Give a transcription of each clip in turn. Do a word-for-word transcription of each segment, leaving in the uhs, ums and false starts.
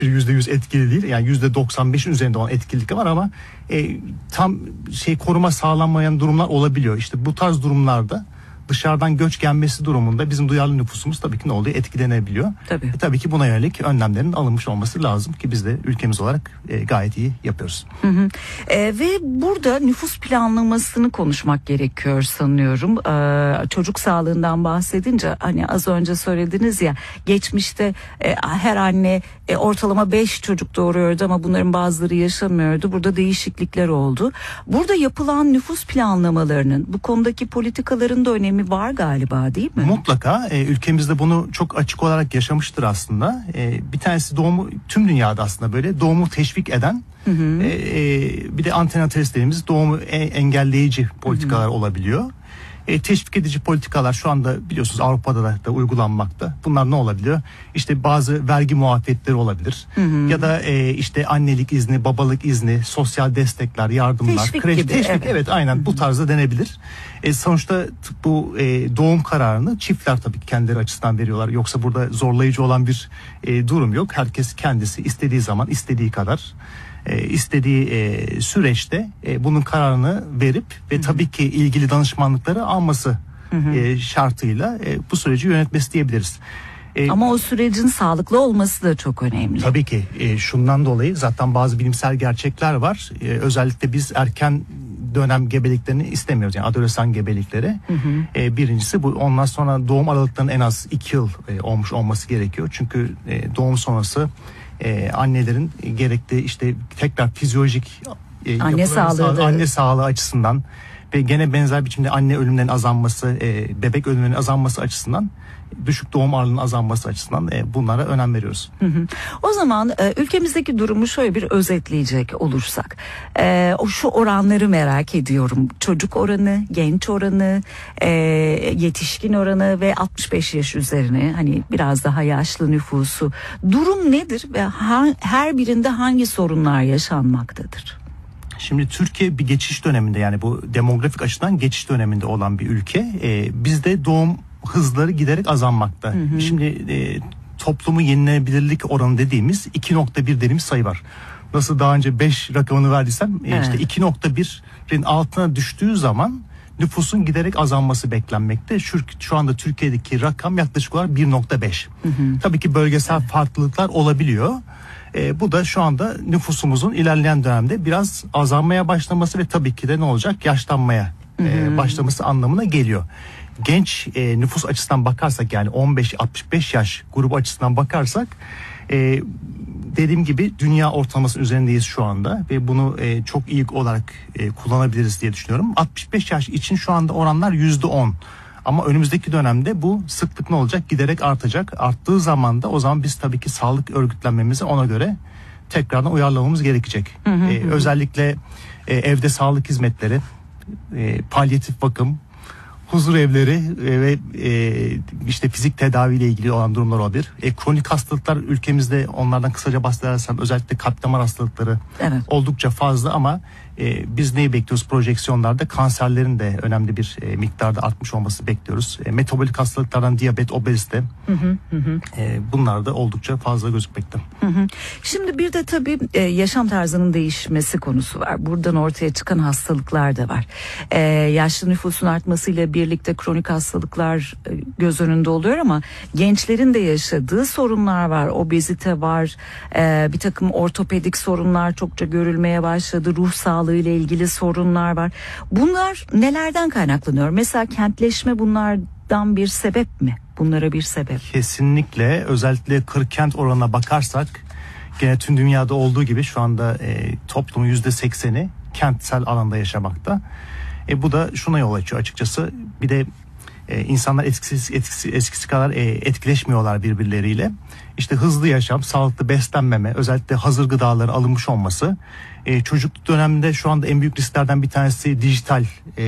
yüzde yüz etkili değil. Yani yüzde doksan beşin üzerinde olan etkililik var ama e, tam şey koruma sağlanmayan durumlar olabiliyor. İşte bu tarz durumlarda dışarıdan göç gelmesi durumunda bizim duyarlı nüfusumuz tabii ki ne oluyor? Etkilenebiliyor. Tabii. E, tabii ki buna yönelik önlemlerin alınmış olması lazım ki biz de ülkemiz olarak e, gayet iyi yapıyoruz. Hı hı. E, ve burada nüfus planlamasını konuşmak gerekiyor sanıyorum. E, çocuk sağlığından bahsedince hani az önce söylediniz ya, geçmişte e, her anne e, ortalama beş çocuk doğuruyordu ama bunların bazıları yaşamıyordu. Burada değişiklikler oldu. Burada yapılan nüfus planlamalarının bu konudaki politikaların da önemi var galiba, değil mi? Mutlaka. E, ülkemizde bunu çok açık olarak yaşamıştır aslında. E, bir tanesi doğumu, tüm dünyada aslında böyle doğumu teşvik eden, hı hı. E, e, bir de antenatalist dediğimiz doğumu engelleyici politikalar, hı hı. olabiliyor. E, teşvik edici politikalar şu anda biliyorsunuz Avrupa'da da, da uygulanmakta. Bunlar ne olabiliyor? İşte bazı vergi muafiyetleri olabilir. Hı hı. Ya da e, işte annelik izni, babalık izni, sosyal destekler, yardımlar, teşvik kreş, gibi. Teşvik, evet. evet aynen, hı hı. bu tarzda denebilir. E, sonuçta bu e, doğum kararını çiftler tabii ki kendileri açısından veriyorlar. Yoksa burada zorlayıcı olan bir e, durum yok. Herkes kendisi istediği zaman, istediği kadar, e, istediği e, süreçte e, bunun kararını verip ve hı hı. tabii ki ilgili danışmanlıkları alması hı hı. E, şartıyla e, bu süreci yönetmesi diyebiliriz. E, Ama o sürecin sağlıklı olması da çok önemli. Tabii ki e, şundan dolayı zaten bazı bilimsel gerçekler var. E, özellikle biz erken dönem gebeliklerini istemiyoruz, yani adolesan gebelikleri. Hı hı. E, birincisi bu. Ondan sonra doğum aralıklarının en az iki yıl e, olmuş olması gerekiyor. Çünkü e, doğum sonrası e, annelerin gerekli işte tekrar fizyolojik e, anne sağlığı, sağlığı anne sağlığı açısından ve gene benzer biçimde anne ölümlerinin azalması, e, bebek ölümlerinin azalması açısından, düşük doğum ağırlığının azalması açısından e, bunlara önem veriyoruz. Hı hı. O zaman e, ülkemizdeki durumu şöyle bir özetleyecek olursak, e, o şu oranları merak ediyorum. Çocuk oranı, genç oranı, e, yetişkin oranı ve altmış beş yaş üzerine, hani biraz daha yaşlı nüfusu. Durum nedir ve ha, her birinde hangi sorunlar yaşanmaktadır? Şimdi Türkiye bir geçiş döneminde, yani bu demografik açıdan geçiş döneminde olan bir ülke. E, bizde doğum hızları giderek azalmakta. Hı hı. Şimdi e, toplumu yenilenebilirlik oranı dediğimiz iki nokta bir dediğimiz sayı var. Nasıl daha önce beş rakamını verdiysem, e, evet. işte iki nokta birin altına düştüğü zaman nüfusun giderek azalması beklenmekte. Şu, şu anda Türkiye'deki rakam yaklaşık olarak bir nokta beş. Tabii ki bölgesel evet. farklılıklar olabiliyor. E, bu da şu anda nüfusumuzun ilerleyen dönemde biraz azalmaya başlaması ve tabii ki de ne olacak? Yaşlanmaya e, başlaması anlamına geliyor. Genç e, nüfus açısından bakarsak, yani on beş altmış beş yaş grubu açısından bakarsak, e, dediğim gibi dünya ortalamasının üzerindeyiz şu anda ve bunu e, çok iyi olarak e, kullanabiliriz diye düşünüyorum. altmış beş yaş için şu anda oranlar yüzde on. Ama önümüzdeki dönemde bu sıklık ne olacak? Giderek artacak. Arttığı zaman da o zaman biz tabii ki sağlık örgütlenmemizi ona göre tekrardan uyarlamamız gerekecek. Hı hı, ee, hı. Özellikle e, evde sağlık hizmetleri, e, palyatif bakım, huzur evleri e, ve e, işte fizik tedaviyle ilgili olan durumlar olabilir. E, kronik hastalıklar ülkemizde, onlardan kısaca bahsedersem özellikle kalp damar hastalıkları evet. oldukça fazla ama e, biz neyi bekliyoruz projeksiyonlarda? Kanserlerin de önemli bir e, miktarda artmış olması bekliyoruz. E, metabolik hastalıklardan diyabet, obezite, hı hı, hı. E, bunlar da oldukça fazla gözükmekte. Hı hı. Şimdi bir de tabii e, yaşam tarzının değişmesi konusu var. Buradan ortaya çıkan hastalıklar da var. E, yaşlı nüfusun artmasıyla birlikte kronik hastalıklar e, göz önünde oluyor ama gençlerin de yaşadığı sorunlar var. Obezite var, e, bir takım ortopedik sorunlar çokça görülmeye başladı. Ruh sağlığı ile ilgili sorunlar var. Bunlar nelerden kaynaklanıyor? Mesela kentleşme bunlardan bir sebep mi? Bunlara bir sebep. Kesinlikle. Özellikle kır kent oranına bakarsak, gene tüm dünyada olduğu gibi şu anda e, toplumun yüzde sekseni kentsel alanda yaşamakta. E, bu da şuna yol açıyor açıkçası. Bir de e, insanlar eskisi, eskisi, eskisi kadar e, etkileşmiyorlar birbirleriyle. İşte hızlı yaşam, sağlıklı beslenmeme, özellikle hazır gıdaların alınmış olması. E, çocukluk döneminde şu anda en büyük risklerden bir tanesi dijital e,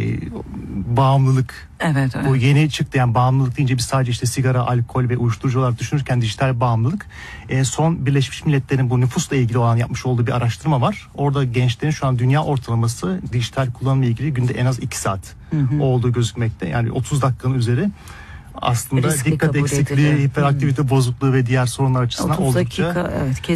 bağımlılık. Evet, evet. Bu yeni çıktı, yani bağımlılık deyince biz sadece işte sigara, alkol ve uyuşturucu olarak düşünürken dijital bağımlılık. E, son Birleşmiş Milletler'in bu nüfusla ilgili olan yapmış olduğu bir araştırma var. Orada gençlerin şu an dünya ortalaması dijital kullanımla ilgili günde en az iki saat hı hı. olduğu gözükmekte. Yani otuz dakikanın üzeri aslında riskli dikkat kabul eksikliği, edilir. hiperaktivite bozukluğu ve diğer sorunlar açısından otuz oldukça dakika evet